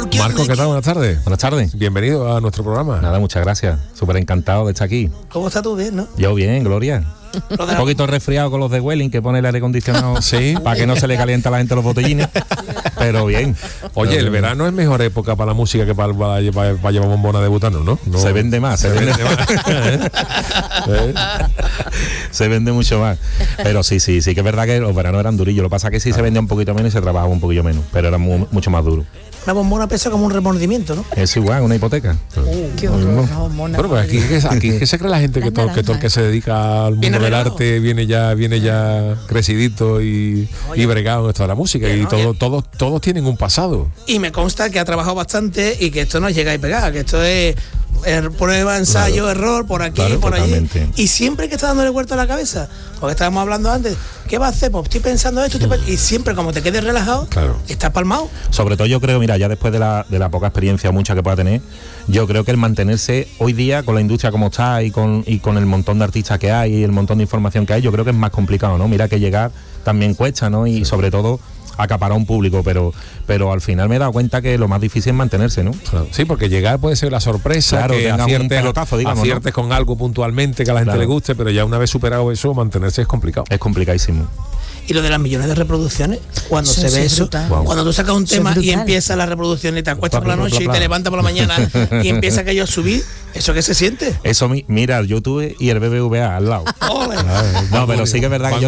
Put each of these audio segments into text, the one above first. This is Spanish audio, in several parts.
Marco, ¿qué tal? Buenas tardes. Buenas tardes. Bienvenido a nuestro programa. Nada, muchas gracias. Súper encantado de estar aquí. ¿Cómo estás tú? Bien, ¿no? Yo bien, Gloria. Un poquito resfriado con los de Welling, que pone el aire acondicionado, sí, para que no se le calienta a la gente los botellines, pero bien. Oye, el verano es mejor época para la música que para llevar bombona de butano, ¿no? Se vende más, se vende se vende mucho más. Pero sí, que es verdad que los veranos eran durillos. Lo que pasa es que sí se vendía un poquito menos y se trabajaba un poquito menos, pero era mucho más duro. Una bombona pesa como un remordimiento, ¿no? Es igual, una hipoteca. Qué horror, una bombona. Pero pues aquí ¿qué se cree la gente que todo el que se dedica al mundo del arte viene ya crecidito y bregado en esto de la música? Y todos tienen un pasado. Y me consta que ha trabajado bastante y que esto no llega y pegada, que esto es prueba, ensayo, error, por aquí, por allí. Y siempre que está dándole vuelta a la cabeza, porque estábamos hablando antes, ¿qué va a hacer? Pues estoy pensando esto, y siempre como te quedes relajado, estás palmado. Sobre todo yo creo, mira, ya después de la poca experiencia, mucha que pueda tener, yo creo que el mantenerse hoy día con la industria como está y con el montón de artistas que hay y el montón de información que hay, yo creo que es más complicado, ¿no? Mira que llegar también cuesta, ¿no? Y sobre todo acaparar un público, pero al final me he dado cuenta que lo más difícil es mantenerse, ¿no? Claro. Sí, porque llegar puede ser la sorpresa, claro, que aciertes ¿no? con algo puntualmente que a la gente le guste, pero ya una vez superado eso, mantenerse es complicado. Es complicadísimo. Y lo de las millones de reproducciones, cuando se ve eso, cuando tú sacas un tema y empieza la reproducción y te acuestas por la noche y te levantas por la mañana y empieza aquello a subir, ¿eso qué se siente? Eso, mira, el YouTube y el BBVA al lado. No, pero sí que es verdad que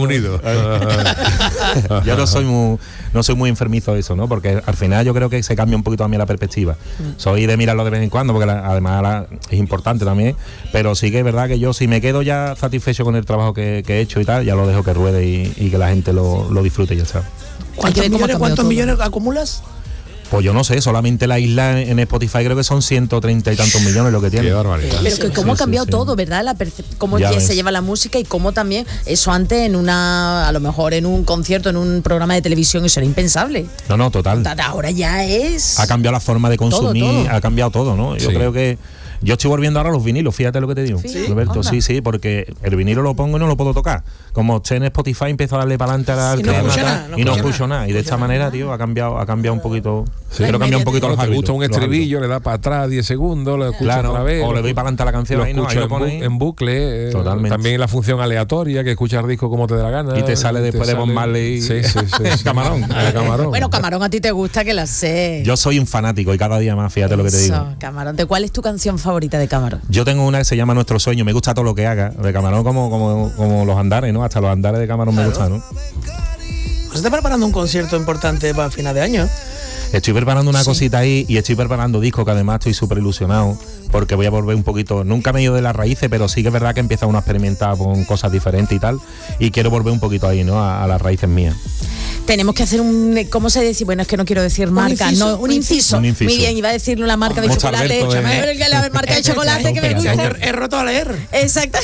yo no soy muy enfermizo de eso, ¿no? Porque al final yo creo que se cambia un poquito a mí la perspectiva. Soy de mirarlo de vez en cuando, porque además es importante también, pero sí que es verdad que yo, si me quedo ya satisfecho con el trabajo que he hecho y tal, ya lo dejo que ruede y que la gente lo disfrute y ya está. ¿Cuántos millones acumulas? Pues yo no sé, solamente la isla en Spotify creo que son 130 y tantos millones lo que tiene. Qué barbaridad. Pero que cómo ha cambiado todo, ¿verdad? Cómo se lleva la música y cómo también eso antes a lo mejor en un concierto, en un programa de televisión, eso era impensable. No, total. Ahora ya es... Ha cambiado la forma de consumir, todo. Ha cambiado todo, ¿no? Yo creo que... Yo estoy volviendo ahora a los vinilos, fíjate lo que te digo, Roberto, sí, porque el vinilo lo pongo y no lo puedo tocar. Como esté en Spotify, empiezo a darle para adelante al tema y no escucho nada. Y de esta manera, tío, ha cambiado un poquito. Pero cambia un poquito los hábitos. Te gusta un estribillo, le da para atrás 10 segundos, lo escuchas otra vez. O le doy para adelante a la canción, lo escucho en bucle. Totalmente. También la función aleatoria, que escuchas el disco como te dé la gana. Y te sale después de Bob Marley. Sí. Camarón. Bueno, Camarón, a ti te gusta, que la sé. Yo soy un fanático y cada día más, fíjate lo que te digo. Camarón, ¿cuál es tu canción favorita de Camarón? Yo tengo una que se llama Nuestro Sueño, me gusta todo lo que haga, de Camarón como los andares, ¿no? Hasta los andares de Camarón me gustan, ¿no? Pues está preparando un concierto importante para final de año. Estoy preparando una cosita ahí y estoy preparando disco, que además estoy súper ilusionado porque voy a volver un poquito, nunca me he ido de las raíces, pero sí que es verdad que empieza uno a experimentar con cosas diferentes y tal, y quiero volver un poquito ahí, ¿no? A las raíces mías. Tenemos que hacer ¿cómo se dice? Bueno, es que no quiero decir marca, un inciso. Muy bien, iba a decir una marca de chocolate. La marca de chocolate que me gusta. He roto a leer. Exacto.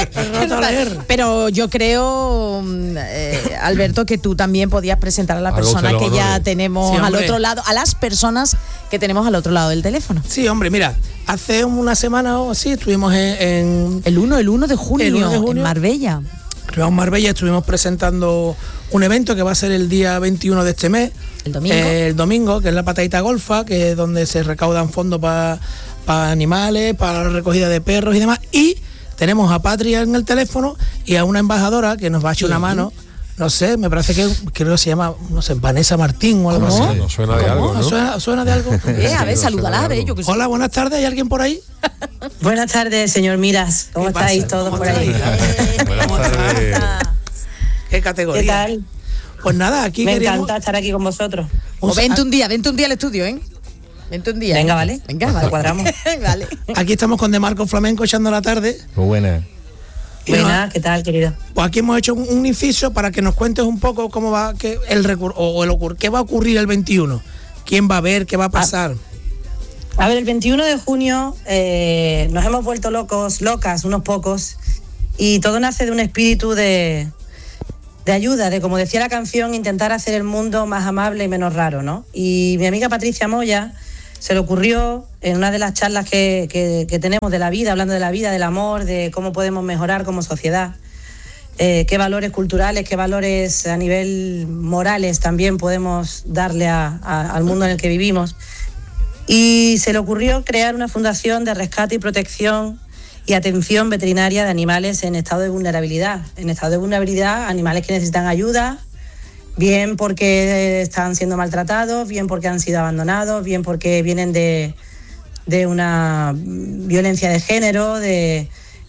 Pero yo creo, Alberto, que tú también podías presentar a las personas que ya tenemos al otro lado, a las personas que tenemos al otro lado del teléfono. Sí, hombre, mira, hace una semana o así estuvimos en el 1 de junio en Marbella. En Marbella estuvimos presentando un evento que va a ser el día 21 de este mes, el domingo, que es la patadita golfa, que es donde se recaudan fondos para animales, para la recogida de perros y demás. Y tenemos a Patria en el teléfono y a una embajadora que nos va a echar una mano. No sé, me parece que creo que se llama, no sé, Vanessa Martín o algo así. No suena de algo, ¿no? ¿Suena de algo? A ver, salúdala, Hola, buenas tardes, ¿hay alguien por ahí? Buenas tardes, señor Miras. ¿Cómo estáis todos por ahí? Buenas tardes. ¿Qué categoría? ¿Qué tal? Pues nada, aquí me encanta estar aquí con vosotros. Vente un día al estudio, ¿eh? Vente un día. Venga, vale. Lo cuadramos. Vale. Aquí estamos con De Marco Flamenco echando la tarde. Muy buena. Buenas, ¿qué tal, querido? Pues aquí hemos hecho un inciso para que nos cuentes un poco cómo va qué va a ocurrir el 21. ¿Quién va a ver? ¿Qué va a pasar? A ver, el 21 de junio nos hemos vuelto locas, unos pocos, y todo nace de un espíritu de ayuda, de, como decía la canción, intentar hacer el mundo más amable y menos raro, ¿no? Y mi amiga Patricia Moya se le ocurrió en una de las charlas que tenemos de la vida, hablando de la vida, del amor, de cómo podemos mejorar como sociedad, qué valores culturales, qué valores a nivel morales también podemos darle al mundo en el que vivimos. Y se le ocurrió crear una fundación de rescate y protección y atención veterinaria de animales en estado de vulnerabilidad. En estado de vulnerabilidad, animales que necesitan ayuda, bien porque están siendo maltratados, bien porque han sido abandonados, bien porque vienen de una violencia de género, de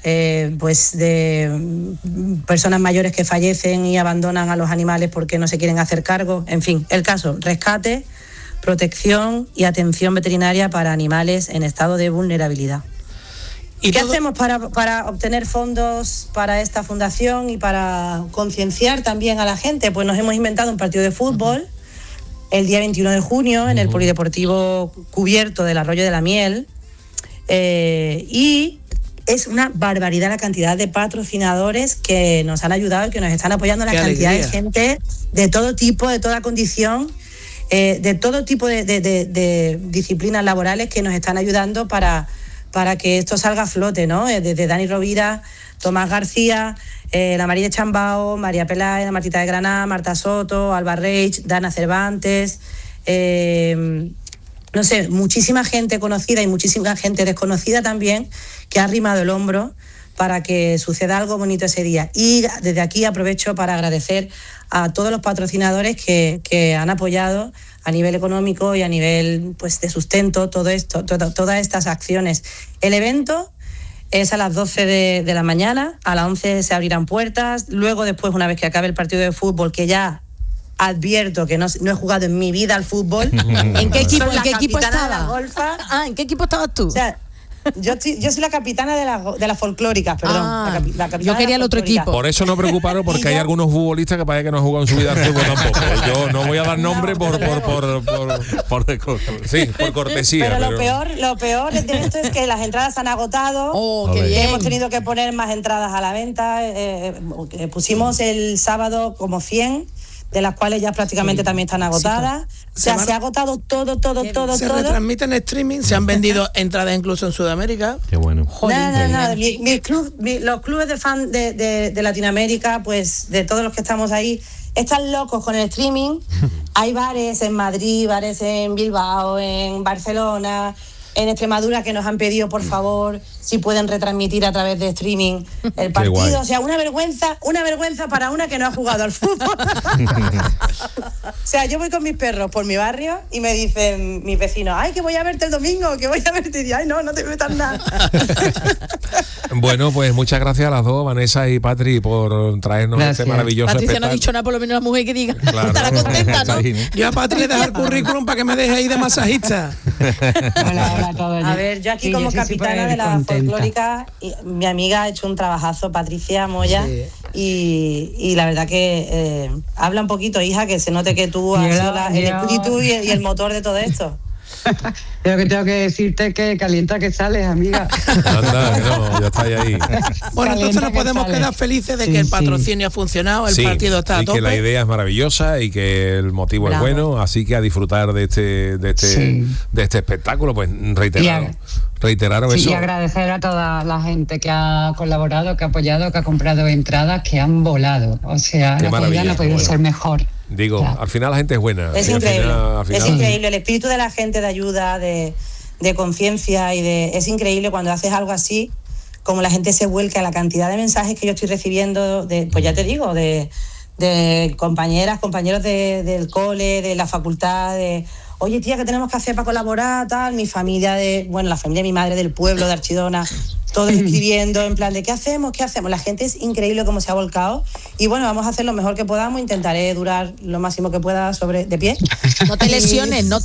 personas mayores que fallecen y abandonan a los animales porque no se quieren hacer cargo. En fin, el caso, rescate, protección y atención veterinaria para animales en estado de vulnerabilidad. ¿Y qué hacemos para obtener fondos para esta fundación y para concienciar también a la gente? Pues nos hemos inventado un partido de fútbol el día 21 de junio en el Polideportivo Cubierto del Arroyo de la Miel, y es una barbaridad la cantidad de patrocinadores que nos han ayudado y que nos están apoyando, la cantidad de gente de todo tipo, de toda condición, de todo tipo de disciplinas laborales que nos están ayudando para que esto salga a flote, ¿no? Desde Dani Rovira, Tomás García, la María de Chambao, María Peláez, la Martita de Granada, Marta Soto, Alba Reich, Dana Cervantes, no sé, muchísima gente conocida y muchísima gente desconocida también que ha arrimado el hombro para que suceda algo bonito ese día. Y desde aquí aprovecho para agradecer a todos los patrocinadores que han apoyado a nivel económico y a nivel, pues, de sustento todo esto, todas estas acciones. El evento es a las 12 de la mañana, a las 11 se abrirán puertas, luego después, una vez que acabe el partido de fútbol, que ya advierto que no he jugado en mi vida al fútbol. ¿En qué equipo estaba? ¿En qué equipo estabas tú? O sea, yo soy la capitana de la folclórica, perdón. Yo quería el otro equipo. Por eso no preocuparos, porque hay algunos futbolistas que parece que no han jugado en su vida al fútbol tampoco. Yo no voy a dar nombre por cortesía. Pero lo peor de esto es que las entradas han agotado. Qué bien. Hemos tenido que poner más entradas a la venta. Pusimos el sábado como 100, de las cuales ya prácticamente tammin están agotadas. O sea, se ha agotado todo. Se retransmite en streaming, se han vendido entradas incluso en Sudamérica. Qué bueno. No. Los clubes de fan de Latinoamérica, pues de todos los que estamos ahí, están locos con el streaming. Hay bares en Madrid, bares en Bilbao, en Barcelona, en Extremadura, que nos han pedido, por favor, si pueden retransmitir a través de streaming el partido. O sea, una vergüenza para una que no ha jugado al fútbol. O sea, yo voy con mis perros por mi barrio y me dicen mis vecinos, ay, que voy a verte el domingo, que voy a verte. Y ay, no te metas nada. Bueno, pues muchas gracias a las dos, Vanessa y Patri, por traernos este maravilloso Patricia espectáculo. No ha dicho nada, por lo menos la mujer que diga. Claro, estará contenta, ¿no? Yo a Patri le dejo el currículum para que me deje ahí de masajista. Hola a todos. A ver, yo aquí como capitana de la folclórica, mi amiga ha hecho un trabajazo, Patricia Moya, y la verdad que habla un poquito, hija, que se note que tú has sido el espíritu y el motor de todo esto. Yo que tengo que decirte que calienta que sales, amiga. Anda, no, ya está ahí. Bueno, entonces nos podemos quedar felices de que el patrocinio ha funcionado, el partido está a tope. Y que la idea es maravillosa y que el motivo es bueno, así que a disfrutar de este espectáculo, pues reiteraron eso. Y agradecer a toda la gente que ha colaborado, que ha apoyado, que ha comprado entradas, que han volado. O sea, la calidad no ha podido ser mejor. Digo, al final la gente es buena. Es increíble. Es increíble el espíritu de la gente, de ayuda, de conciencia, es increíble cuando haces algo así, como la gente se vuelca, la cantidad de mensajes que yo estoy recibiendo, pues ya te digo, de compañeros del cole, de la facultad, oye, tía, ¿qué tenemos que hacer para colaborar? Tal, la familia de mi madre del pueblo, de Archidona, todos escribiendo en plan de ¿qué hacemos? La gente es increíble cómo se ha volcado y bueno, vamos a hacer lo mejor que podamos, intentaré durar lo máximo que pueda de pie. No te lesiones. No.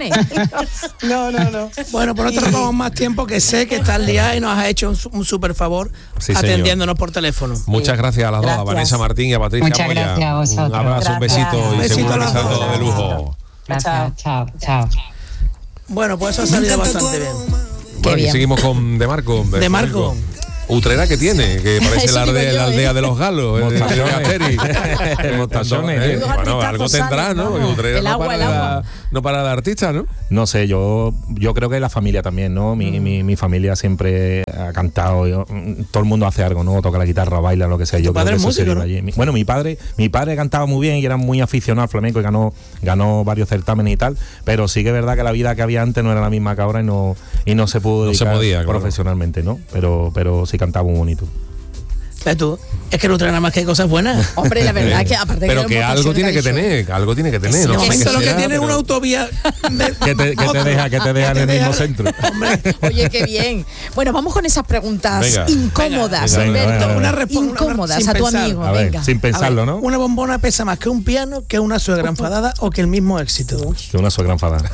Bueno, por otro robamos más tiempo, que sé que estás liada y nos has hecho un súper favor atendiéndonos por teléfono. Muchas gracias a las dos, a Vanessa Martín y a Patricia Muchas Moya. Gracias a vosotros. Un abrazo, un besito y seguro que está todo de lujo. Gracias, chao. Bueno, pues eso ha salido bastante bien. Bueno, y seguimos con De Marco. Utrera que tiene, que parece la aldea de los galos, mostachones. Bueno, algo tendrá, ¿no? Porque Utrera no para de artista, ¿no? No sé, yo creo que la familia también, ¿no? Mi familia siempre ha cantado, todo el mundo hace algo, ¿no? Toca la guitarra, baila, lo que sea. Yo creo que eso se lleva allí. Bueno, mi padre cantaba muy bien y era muy aficionado al flamenco y ganó varios certámenes y tal, pero sí que es verdad que la vida que había antes no era la misma que ahora y no se pudo dedicar profesionalmente, ¿no? Pero sí cantaba muy bonito. Tú, es que no trae nada más que cosas buenas. Hombre, la verdad es que aparte pero que algo tiene que tener, Sí, ¿no? Eso lo que tiene es una autovía que te deja en el mismo centro. Hombre. Oye, qué bien. Bueno, vamos con esas preguntas incómodas, Alberto. Una incómodas a tu amigo. A ver, sin pensarlo, ¿no? Una bombona pesa más que un piano, que una suegra enfadada o que el mismo éxito. Que una suegra enfadada.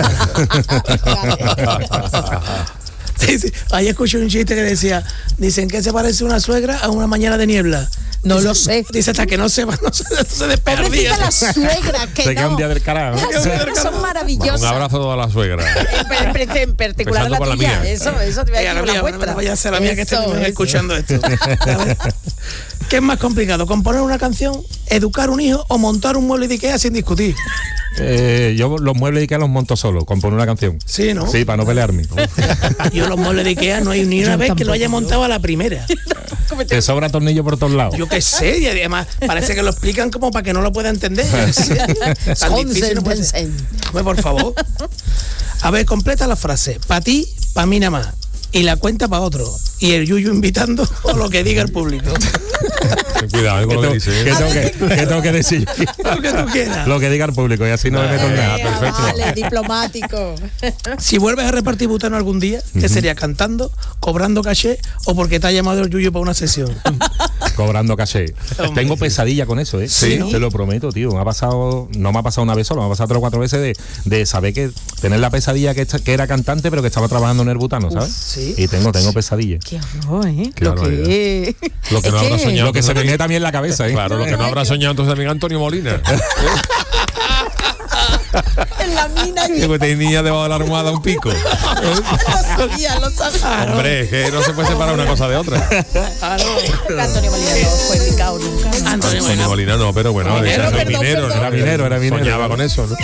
Sí. Ahí escuché un chiste que dicen que se parece una suegra a una mañana de niebla. No lo sé. Dice hasta que no se desperdía. La suegra, que se queda un día del carajo. Las suegras son maravillosas. Un abrazo a la suegra. En particular la tuya. Eso te voy a decir la vuestra. Vaya a ser la mía que esté escuchando esto. ¿Qué es más complicado? ¿Componer una canción, educar un hijo o montar un mueble de Ikea sin discutir? Yo los muebles de Ikea los monto solo, componer una canción. Sí, ¿no? Sí, para no pelearme. Yo los muebles de Ikea no hay ni una vez que lo haya montado a la primera. Te sobra tornillo por todos lados. Yo qué sé, y además parece que lo explican como para que no lo pueda entender. Tan difícil no puede ser. Por favor. A ver, completa la frase. Pa' ti, pa' mí nada más. Y la cuenta para otro. Y el yuyu invitando o lo que diga el público. Cuidado con lo que dice. ¿Qué tengo que decir? Lo que tú quieras. Lo que diga el público y así no me meto en nada. Perfecto. Vale, diplomático. Si vuelves a repartir butano algún día, ¿qué sería? ¿Cantando, cobrando caché o porque te ha llamado el yuyu para una sesión? Cobrando caché. Tengo pesadilla con eso, ¿eh? Sí, te lo prometo, tío. No me ha pasado una vez solo, me ha pasado 3 o 4 veces de saber que tener la pesadilla que era cantante pero que estaba trabajando en el butano, ¿sabes? Sí. Y tengo pesadilla. Qué horror, ¿eh? Lo que no habrá soñado. Lo que se me mete también en la cabeza, ¿eh? Claro, lo que no habrá soñado entonces amigo Antonio Molina. En la mina. Que tenía debajo de la almohada un pico. Lo sabía. Hombre, es que no se puede separar una cosa de otra. Antonio Molina no fue picado nunca. Antonio Molina no, pero bueno, era minero. Soñaba con eso, ¿no?